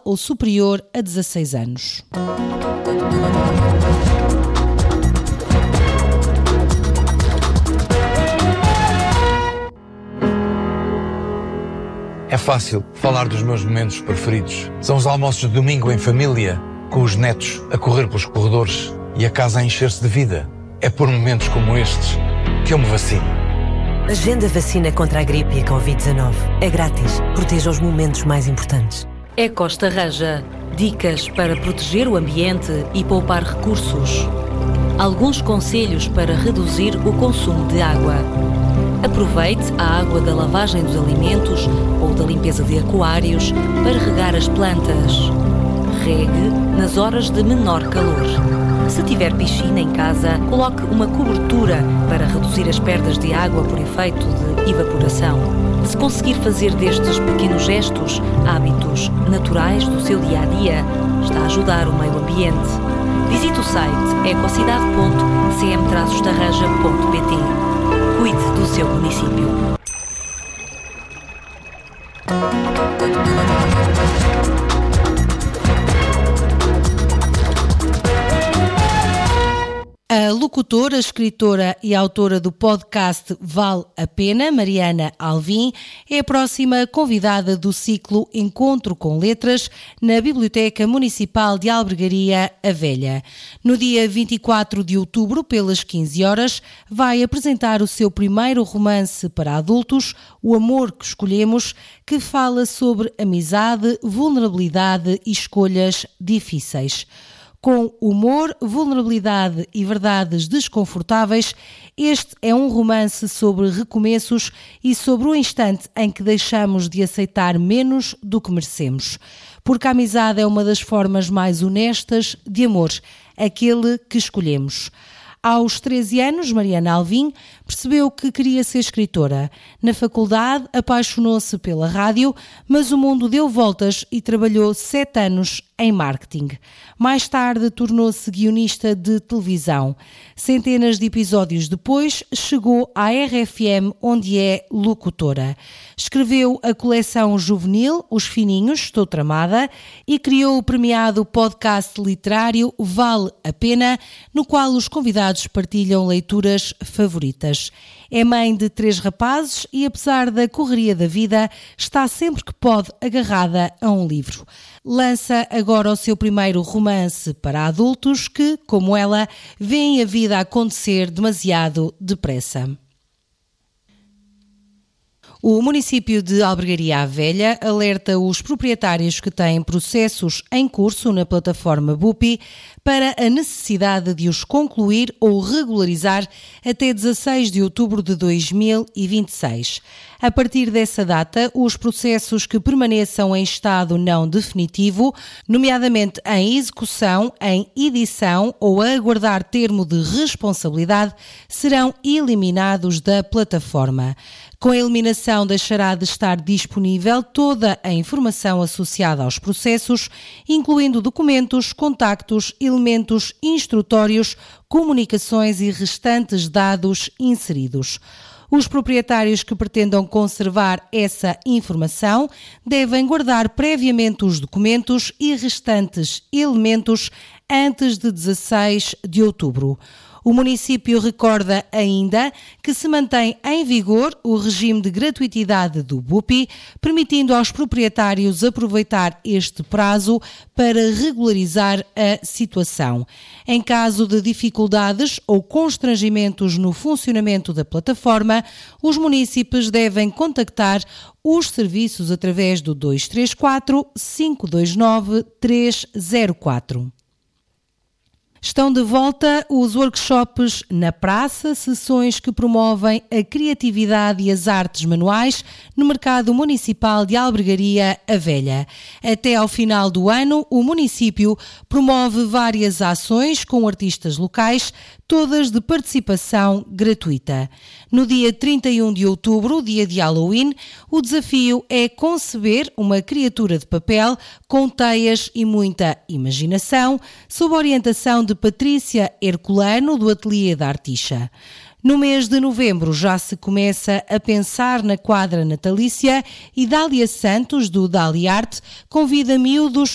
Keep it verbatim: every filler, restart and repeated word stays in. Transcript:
ou superior a dezasseis anos. É fácil falar dos meus momentos preferidos. São os almoços de domingo em família, com os netos a correr pelos corredores e a casa a encher-se de vida. É por momentos como estes que eu me vacino. Agenda vacina contra a gripe e a covid dezanove. É grátis. Proteja os momentos mais importantes. É Costa Reja. Dicas para proteger o ambiente e poupar recursos. Alguns conselhos para reduzir o consumo de água. Aproveite a água da lavagem dos alimentos ou da limpeza de aquários para regar as plantas. Regue nas horas de menor calor. Se tiver piscina em casa, coloque uma cobertura para reduzir as perdas de água por efeito de evaporação. Se conseguir fazer destes pequenos gestos hábitos naturais do seu dia-a-dia, está a ajudar o meio ambiente. Visite o site ecocidade ponto c m traços tarraja ponto p t. Cuide do seu município. A locutora, escritora e autora do podcast Vale a Pena, Mariana Alvim, é a próxima convidada do ciclo Encontro com Letras na Biblioteca Municipal de Albergaria a Velha. No dia vinte e quatro de outubro, pelas quinze horas, vai apresentar o seu primeiro romance para adultos, O Amor que Escolhemos, que fala sobre amizade, vulnerabilidade e escolhas difíceis. Com humor, vulnerabilidade e verdades desconfortáveis, este é um romance sobre recomeços e sobre o instante em que deixamos de aceitar menos do que merecemos. Porque a amizade é uma das formas mais honestas de amor, aquele que escolhemos. Aos treze anos, Mariana Alvim percebeu que queria ser escritora. Na faculdade, apaixonou-se pela rádio, mas o mundo deu voltas e trabalhou sete anos em marketing. Mais tarde, tornou-se guionista de televisão. Centenas de episódios depois, chegou à R F M, onde é locutora. Escreveu a coleção juvenil Os Fininhos, Estou Tramada, e criou o premiado podcast literário Vale a Pena, no qual os convidados partilham leituras favoritas. É mãe de três rapazes e, apesar da correria da vida, está sempre que pode agarrada a um livro. Lança agora o seu primeiro romance para adultos que, como ela, veem a vida acontecer demasiado depressa. O município de Albergaria a Velha alerta os proprietários que têm processos em curso na plataforma B U P I para a necessidade de os concluir ou regularizar até dezasseis de outubro de dois mil e vinte e seis. A partir dessa data, os processos que permaneçam em estado não definitivo, nomeadamente em execução, em edição ou a aguardar termo de responsabilidade, serão eliminados da plataforma. Com a eliminação, deixará de estar disponível toda a informação associada aos processos, incluindo documentos, contactos, elementos instrutórios, comunicações e restantes dados inseridos. Os proprietários que pretendam conservar essa informação devem guardar previamente os documentos e restantes elementos antes de dezasseis de outubro. O município recorda ainda que se mantém em vigor o regime de gratuitidade do B U P I, permitindo aos proprietários aproveitar este prazo para regularizar a situação. Em caso de dificuldades ou constrangimentos no funcionamento da plataforma, os munícipes devem contactar os serviços através do dois três quatro, cinco dois nove, três zero quatro. Estão de volta os workshops na praça, sessões que promovem a criatividade e as artes manuais no mercado municipal de Albergaria a Velha. Até ao final do ano, o município promove várias ações com artistas locais, todas de participação gratuita. No dia trinta e um de outubro, dia de Halloween, o desafio é conceber uma criatura de papel com teias e muita imaginação, sob a orientação de Patrícia Herculano, do Ateliê da Articha. No mês de novembro já se começa a pensar na quadra natalícia e Dália Santos, do Dali Arte, convida miúdos